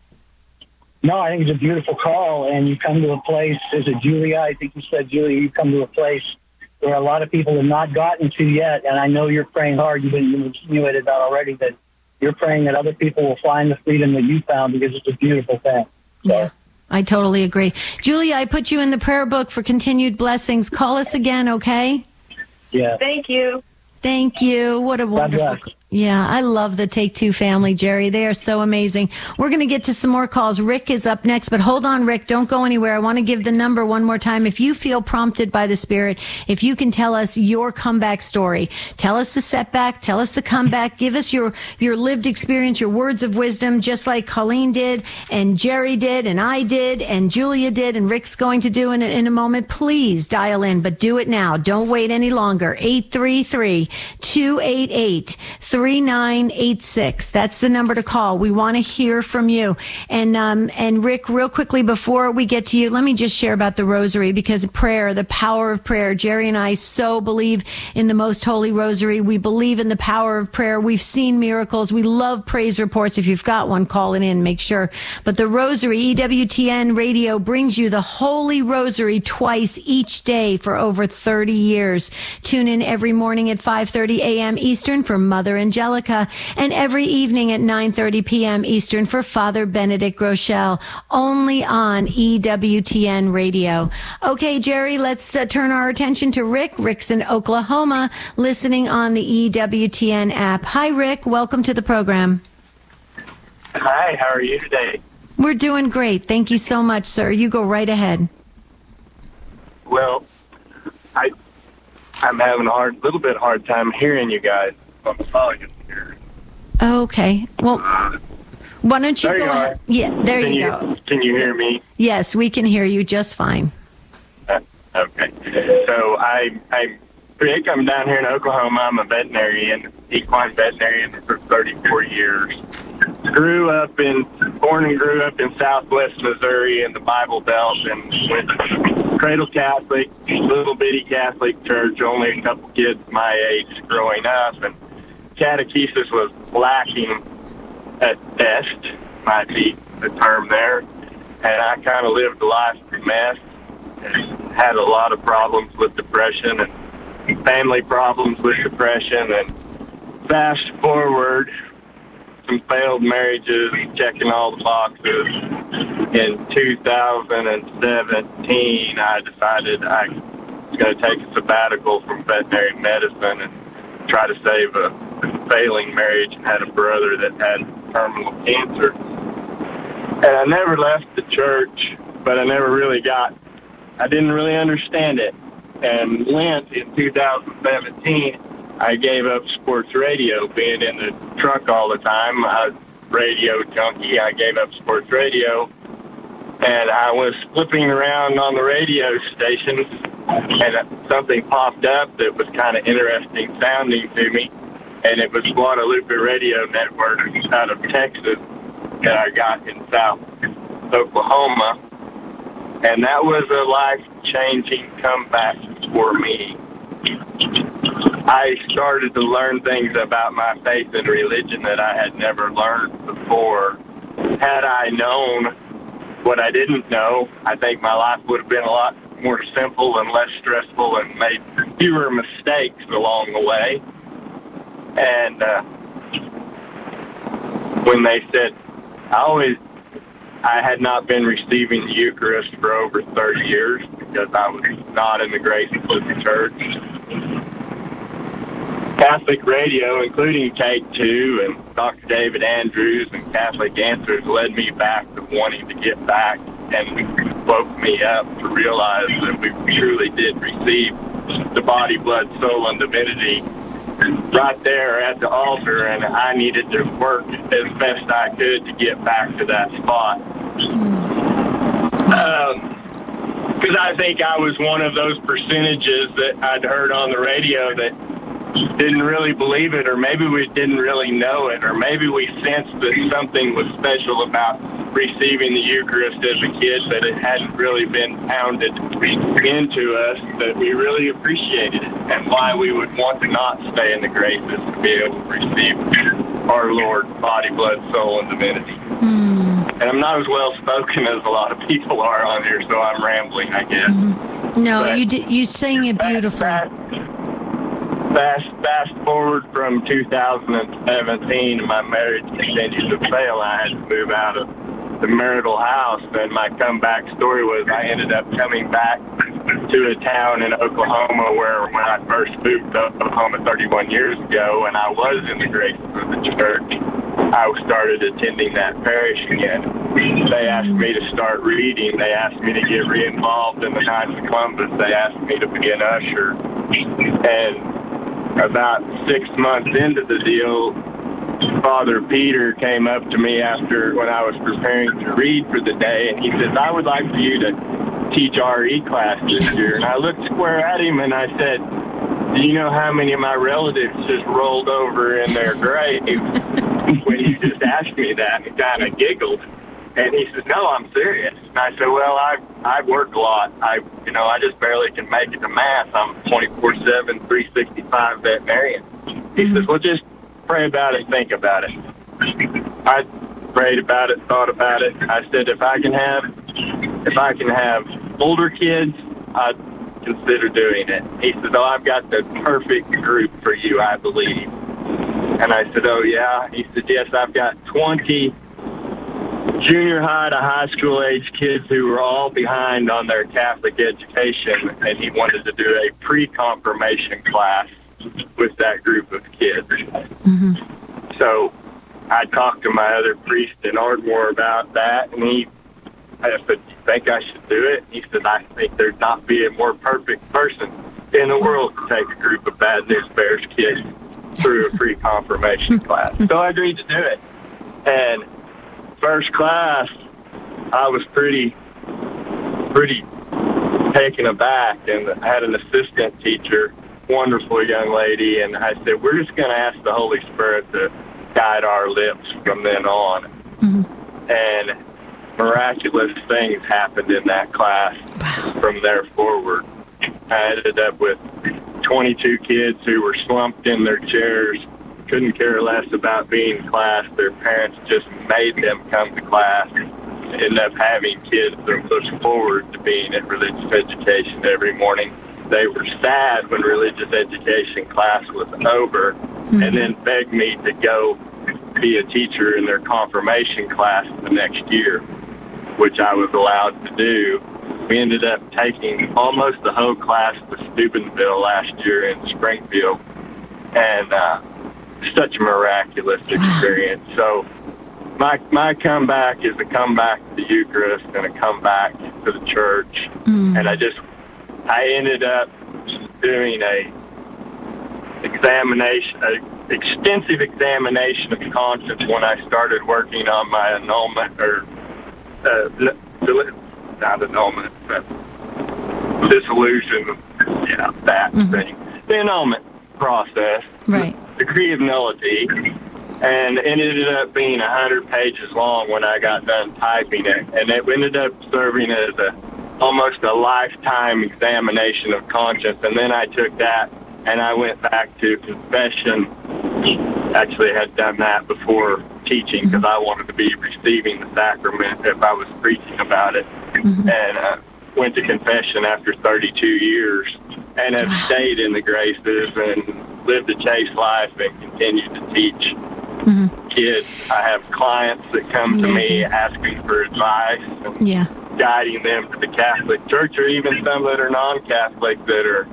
No, I think it's a beautiful call, and you come to a place, is it Julia? I think you said, Julia, you come to a place where a lot of people have not gotten to yet, and I know you're praying hard. You've been insinuated that already, that you're praying that other people will find the freedom that you found, because it's a beautiful thing. So. Yeah. I totally agree. Julia, I put you in the prayer book for continued blessings. Call us again, okay? Yeah. Thank you. Thank you. What a wonderful... Yeah, I love the Take Two family, Jerry. They are so amazing. We're going to get to some more calls. Rick is up next, but hold on, Rick. Don't go anywhere. I want to give the number one more time. If you feel prompted by the Spirit, if you can tell us your comeback story, tell us the setback, tell us the comeback, give us your, your lived experience, your words of wisdom, just like Colleen did, and Jerry did, and I did, and Julia did, and Rick's going to do in a, in a moment. Please dial in, but do it now. Don't wait any longer. eight three three, two eight eight, three nine eight six. That's the number to call. We want to hear from you. And um, and Rick, real quickly before we get to you, let me just share about the Rosary, because prayer, the power of prayer. Jerry and I so believe in the Most Holy Rosary. We believe in the power of prayer. We've seen miracles. We love praise reports. If you've got one, call it in, make sure. But the Rosary, E W T N Radio brings you the Holy Rosary twice each day for over thirty years. Tune in every morning at five thirty a.m. Eastern for Mother and Angelica, and every evening at nine thirty p.m. Eastern for Father Benedict Groeschel, only on E W T N Radio. Okay, Jerry, let's uh, turn our attention to Rick. Rick's in Oklahoma, listening on the E W T N app. Hi, Rick. Welcome to the program. Hi, how are you today? We're doing great. Thank you so much, sir. You go right ahead. Well, I, I'm having a hard, little bit hard time hearing you guys. I'm apologizing here. Okay. Well, why don't you there go you ahead? Yeah, there can you, you go. Can you hear me? Yes, we can hear you just fine. Uh, okay. So I, I'm Rick. I'm down here in Oklahoma. I'm a veterinarian, equine veterinarian for thirty-four years. Grew up in, born and grew up in Southwest Missouri in the Bible Belt, and went to cradle Catholic, little bitty Catholic church, only a couple kids my age growing up, and catechesis was lacking at best, might be the term there, and I kind of lived a life of a mess, and had a lot of problems with depression and family problems with depression, and fast forward, some failed marriages, checking all the boxes. In two thousand seventeen, I decided I was going to take a sabbatical from veterinary medicine and try to save a, a failing marriage, and had a brother that had terminal cancer. And I never left the church, but I never really got, I didn't really understand it. And Lent in two thousand seventeen, I gave up sports radio, being in the truck all the time. I was a radio junkie. I gave up sports radio, and I was flipping around on the radio stations, and something popped up that was kind of interesting sounding to me, and it was Guadalupe Radio Network out of Texas that I got in South Oklahoma, and that was a life-changing comeback for me. I started to learn things about my faith and religion that I had never learned before. Had I known what I didn't know, I think my life would have been a lot more simple and less stressful and made fewer mistakes along the way. And uh, when they said, I always, I had not been receiving the Eucharist for over thirty years because I was not in the graces of the church. Catholic radio, including K two and Doctor David Andrews and Catholic Answers, led me back to wanting to get back, and woke me up to realize that we truly did receive the body, blood, soul, and divinity right there at the altar, and I needed to work as best I could to get back to that spot. Because um, I think I was one of those percentages that I'd heard on the radio that didn't really believe it, or maybe we didn't really know it, or maybe we sensed that something was special about receiving the Eucharist as a kid, but it hadn't really been pounded into us, that we really appreciated it, and why we would want to not stay in the graces to be able to receive our Lord, body, blood, soul, and divinity. Mm. And I'm not as well spoken as a lot of people are on here, so I'm rambling, I guess. Mm. No, but you did, you sang it beautifully. Fast, fast forward from two thousand seventeen, my marriage continued to fail. I had to move out of the marital house, and my comeback story was I ended up coming back to a town in Oklahoma where when I first moved to Oklahoma thirty-one years ago, and I was in the graces of the church, I started attending that parish again. They asked me to start reading. They asked me to get re-involved in the Knights of Columbus. They asked me to be an usher. And about six months into the deal, Father Peter came up to me after when I was preparing to read for the day, and he says, I would like for you to teach R E class this year. And I looked square at him and I said, do you know how many of my relatives just rolled over in their grave when you just asked me that? And he kind of giggled. And he says, no, I'm serious. And I said, well, I I work a lot. I, you know, I just barely can make it to Mass. I'm twenty-four seven, three sixty-five veterinarian. He says, well, just pray about it, think about it. I prayed about it, thought about it. I said, if I can have, if I can have older kids, I'd consider doing it. He said, oh, I've got the perfect group for you, I believe. And I said, oh, yeah? He said, yes, I've got twenty junior high to high school age kids who were all behind on their Catholic education, and he wanted to do a pre-confirmation class with that group of kids. Mm-hmm. So I talked to my other priest in Ardmore about that, and he I said, do you think I should do it? He said, I think there'd not be a more perfect person in the world to take a group of Bad News Bears kids through a pre-confirmation class. So I agreed to do it. And first class, I was pretty, pretty taken aback, and I had an assistant teacher, wonderful young lady, and I said, we're just going to ask the Holy Spirit to guide our lips from then on. Mm-hmm. And miraculous things happened in that class from there forward. I ended up with twenty-two kids who were slumped in their chairs, couldn't care less about being in class. Their parents just made them come to class. Ended up having kids that looked forward to being at religious education every morning. They were sad when religious education class was over, mm-hmm. and then begged me to go be a teacher in their confirmation class the next year, which I was allowed to do. We ended up taking almost the whole class to Steubenville last year in Springfield, and uh, such a miraculous experience. So my my comeback is a comeback to the Eucharist and a comeback to the church, mm. and I just I ended up doing a examination, a extensive examination of conscience when I started working on my annulment, or uh, not annulment, but dissolution, yeah, that mm-hmm. thing, the annulment process, right. Decree of nullity, and it ended up being a hundred pages long when I got done typing it, and it ended up serving as a almost a lifetime examination of conscience. And then I took that and I went back to confession. Actually, I had done that before teaching because I wanted to be receiving the sacrament if I was preaching about it. Mm-hmm. And uh, went to confession after thirty-two years and have wow. stayed in the graces and lived a chaste life and continued to teach mm-hmm. kids. I have clients that come Amazing. to me asking for advice and yeah. guiding them to the Catholic Church, or even some that are non-Catholic that are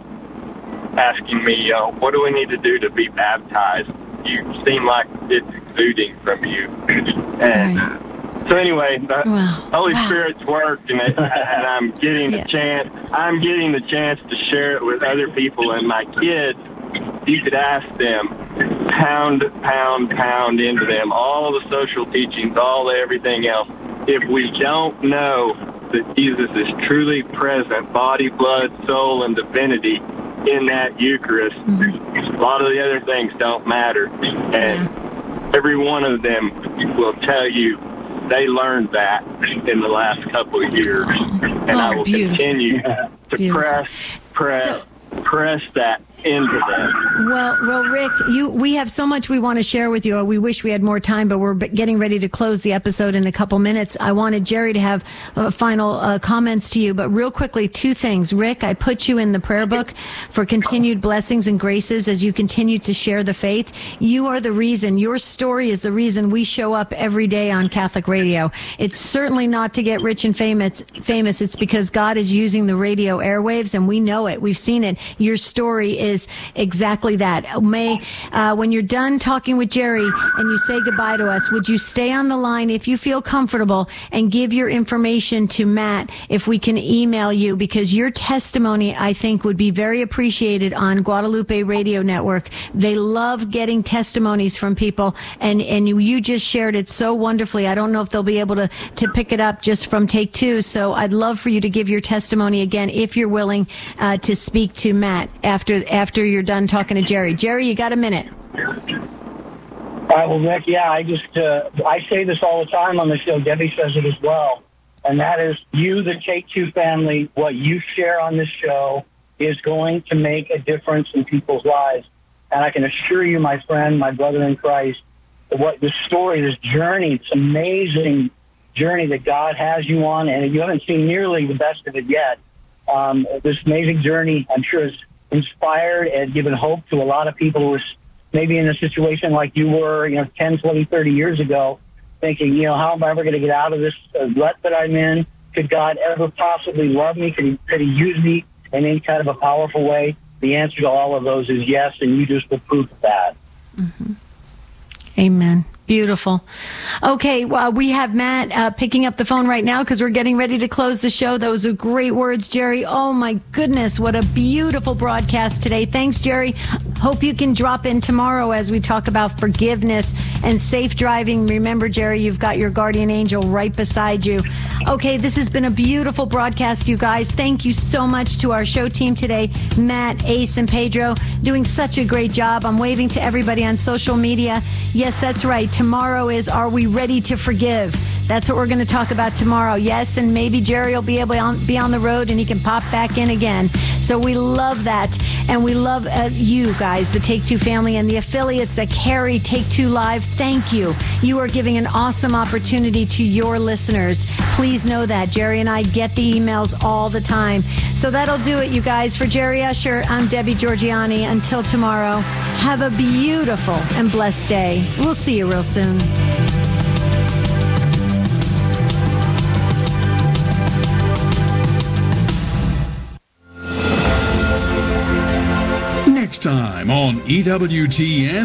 asking me, you know, what do we need to do to be baptized? You seem like it's exuding from you. And right. so anyway, the wow. Holy wow. Spirit's worked, and, it, and I'm getting yeah. the chance. I'm getting the chance to share it with other people, and my kids. You could ask them, pound, pound, pound into them all the social teachings, all the everything else. If we don't know that Jesus is truly present, body, blood, soul, and divinity in that Eucharist, mm-hmm. a lot of the other things don't matter. And yeah. every one of them will tell you they learned that in the last couple of years. And oh, I will beautiful. continue to beautiful. press, press, so- press that into them. Well, well, Rick, you, we have so much we want to share with you. We wish we had more time, but we're getting ready to close the episode in a couple minutes. I wanted Jerry to have uh, final uh, comments to you, but real quickly, two things. Rick, I put you in the prayer book for continued blessings and graces as you continue to share the faith. You are the reason, your story is the reason we show up every day on Catholic radio. It's certainly not to get rich and famous. Famous. It's because God is using the radio airwaves, and we know it. We've seen it. Your story is is exactly that. May, uh, when you're done talking with Jerry and you say goodbye to us, would you stay on the line if you feel comfortable and give your information to Matt if we can email you, because your testimony, I think, would be very appreciated on Guadalupe Radio Network. They love getting testimonies from people, and, and you just shared it so wonderfully. I don't know if they'll be able to, to pick it up just from take two, so I'd love for you to give your testimony again if you're willing uh, to speak to Matt after after you're done talking to Jerry. Jerry, you got a minute. All right, well, Rick, yeah, I just, uh, I say this all the time on the show. Debbie says it as well. And that is, you, the Take Two family, what you share on this show is going to make a difference in people's lives. And I can assure you, my friend, my brother in Christ, that what this story, this journey, this amazing journey that God has you on, and you haven't seen nearly the best of it yet. Um, this amazing journey, I'm sure, is inspired and given hope to a lot of people who are maybe in a situation like you were, you know, ten, twenty, thirty years ago, thinking, you know, how am I ever going to get out of this uh, rut that I'm in? Could God ever possibly love me? Could he, could he use me in any kind of a powerful way? The answer to all of those is yes, and you just were proof of that. Mm-hmm. Amen. Beautiful. Okay, well, we have Matt uh, picking up the phone right now because we're getting ready to close the show. Those are great words, Jerry. Oh, my goodness. What a beautiful broadcast today. Thanks, Jerry. Hope you can drop in tomorrow as we talk about forgiveness and safe driving. Remember, Jerry, you've got your guardian angel right beside you. Okay, this has been a beautiful broadcast, you guys. Thank you so much to our show team today, Matt, Ace, and Pedro, doing such a great job. I'm waving to everybody on social media. Yes, that's right. Tomorrow is Are We Ready to Forgive? That's what we're going to talk about tomorrow. Yes, and maybe Jerry will be able to be on the road and he can pop back in again. So we love that. And we love uh, you guys, the Take Two family and the affiliates that carry Take Two Live. Thank you. You are giving an awesome opportunity to your listeners. Please know that. Jerry and I get the emails all the time. So that'll do it, you guys. For Jerry Usher, I'm Debbie Georgianni. Until tomorrow, have a beautiful and blessed day. We'll see you real soon. Next time on E W T N.